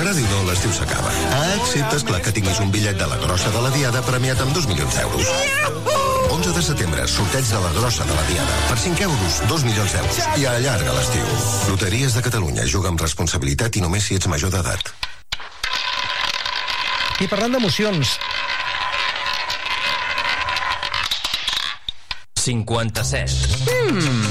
t'agradi o no, l'estiu s'acaba. Excepte, esclar, que tinguis un bitllet de la grossa de la Diada premiat amb 2 milions d'euros. 11 de setembre, sorteig de la grossa de la Diada. Per 5 euros, 2 milions d'euros. I allarga l'estiu. Loteries de Catalunya. Juga amb responsabilitat i només si ets major d'edat. I parlant d'emocions... 57.